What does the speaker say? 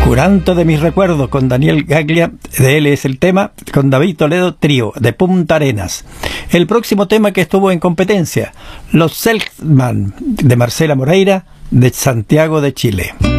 Curanto de mis recuerdos, con Daniel Gaglia, de él es el tema, con David Toledo Trío, de Punta Arenas. El próximo tema que estuvo en competencia, Los Selkman, de Marcela Moreira, de Santiago de Chile.